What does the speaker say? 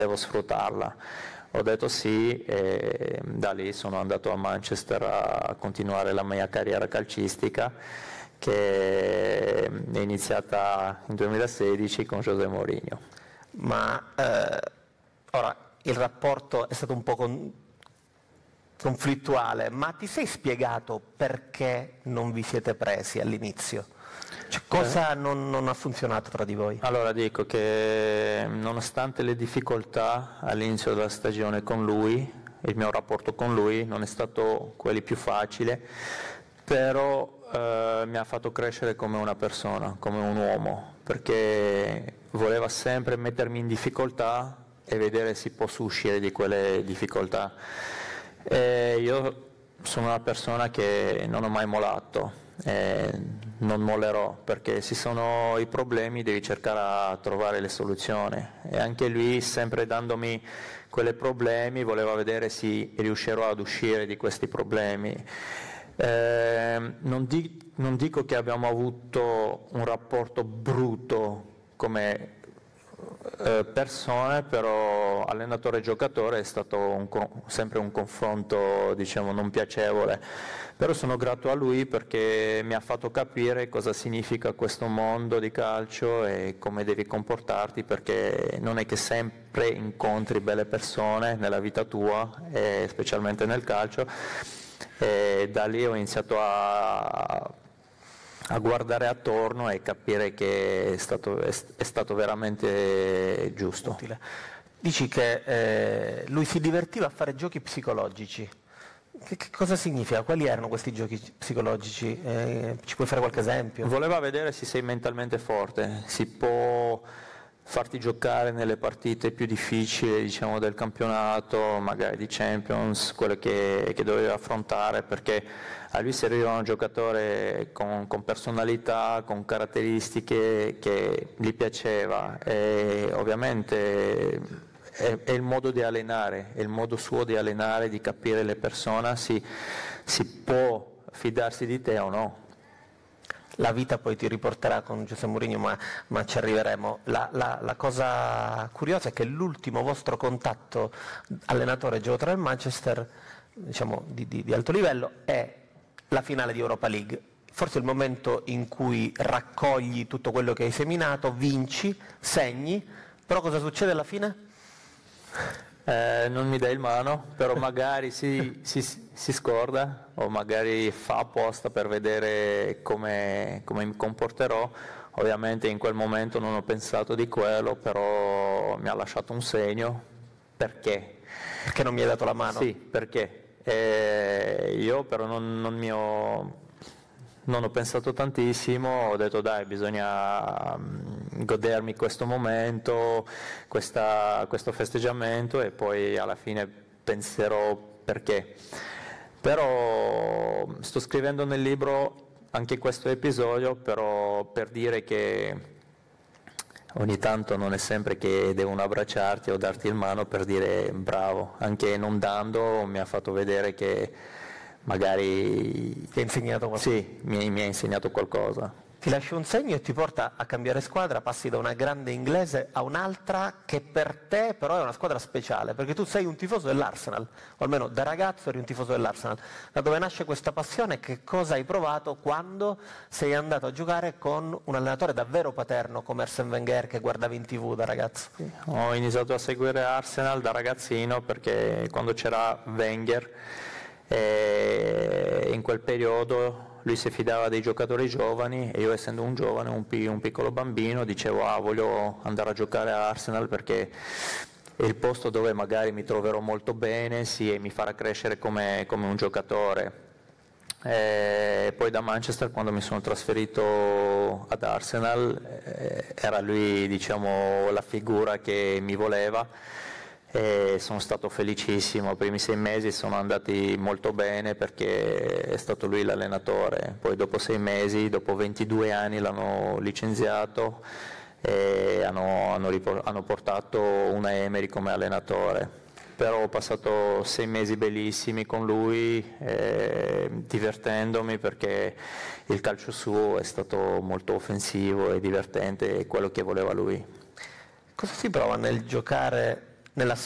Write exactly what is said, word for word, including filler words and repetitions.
devo sfruttarla. Ho detto sì e da lì sono andato a Manchester a continuare la mia carriera calcistica, che è iniziata nel duemilasedici con José Mourinho. Ma eh, ora il rapporto è stato un po' con, conflittuale, ma ti sei spiegato perché non vi siete presi all'inizio? Cioè, cosa eh. non, non ha funzionato tra di voi? Allora dico che nonostante le difficoltà all'inizio della stagione con lui, il mio rapporto con lui non è stato quello più facile, però eh, mi ha fatto crescere come una persona, come un uomo, perché voleva sempre mettermi in difficoltà e vedere se posso uscire di quelle difficoltà. E io sono una persona che non ho mai mollato, eh, non mollerò, perché se sono i problemi devi cercare di trovare le soluzioni, e anche lui, sempre dandomi quei problemi, voleva vedere se riuscirò ad uscire di questi problemi. Eh, non, di, non dico che abbiamo avuto un rapporto brutto come eh, persone, però allenatore e giocatore è stato un, sempre un confronto, diciamo, non piacevole, però sono grato a lui perché mi ha fatto capire cosa significa questo mondo di calcio e come devi comportarti, perché non è che sempre incontri belle persone nella vita tua, e specialmente nel calcio, e da lì ho iniziato a a guardare attorno e capire che è stato, è, è stato veramente giusto. Utile. Dici che eh, lui si divertiva a fare giochi psicologici. Che, che cosa significa? Quali erano questi giochi psicologici? Eh, ci puoi fare qualche esempio? Voleva vedere se sei mentalmente forte, si può farti giocare nelle partite più difficili, diciamo, del campionato, magari di Champions, quelle che, che doveva affrontare, perché a lui serviva un giocatore con, con personalità, con caratteristiche che gli piaceva, e ovviamente è, è il modo di allenare, è il modo suo di allenare, di capire le persone, si, si può fidarsi di te o no. La vita poi ti riporterà con José Mourinho, ma, ma ci arriveremo. La, la, la cosa curiosa è che l'ultimo vostro contatto allenatore e giocatore del Manchester, diciamo di, di, di alto livello, è la finale di Europa League. Forse il momento in cui raccogli tutto quello che hai seminato, vinci, segni, però cosa succede alla fine? Eh, non mi dai il mano, però magari si, si, si scorda o magari fa apposta per vedere come, come mi comporterò. Ovviamente in quel momento non ho pensato di quello, però mi ha lasciato un segno. Perché? Perché non mi hai dato la mano? Sì, perché eh, io però non, non mi ho... Non ho pensato tantissimo, ho detto dai, bisogna godermi questo momento, questa, questo festeggiamento, e poi alla fine penserò perché. Però sto scrivendo nel libro anche questo episodio, però per dire che ogni tanto non è sempre che devono abbracciarti o darti il mano per dire bravo, anche non dando mi ha fatto vedere che magari ti ha insegnato qualcosa. Sì, mi, mi ha insegnato qualcosa. Ti lascia un segno e ti porta a cambiare squadra, passi da una grande inglese a un'altra che per te però è una squadra speciale, perché tu sei un tifoso dell'Arsenal, o almeno da ragazzo eri un tifoso dell'Arsenal. Da dove nasce questa passione? Che cosa hai provato quando sei andato a giocare con un allenatore davvero paterno come Arsène Wenger, che guardavi in tv da ragazzo? Sì, ho iniziato a seguire Arsenal da ragazzino perché quando c'era Wenger, e in quel periodo lui si fidava dei giocatori giovani e io, essendo un giovane, un, pi- un piccolo bambino, dicevo ah, voglio andare a giocare a Arsenal perché è il posto dove magari mi troverò molto bene, sì, e mi farà crescere come, come un giocatore. E poi da Manchester, quando mi sono trasferito ad Arsenal, eh, era lui, diciamo, la figura che mi voleva. E sono stato felicissimo, i primi sei mesi sono andati molto bene perché è stato lui l'allenatore, poi dopo sei mesi, dopo ventidue anni l'hanno licenziato e hanno, hanno, ripor- hanno portato una Emery come allenatore, però ho passato sei mesi bellissimi con lui, eh, divertendomi perché il calcio suo è stato molto offensivo e divertente, è quello che voleva lui. Cosa si prova nel giocare nella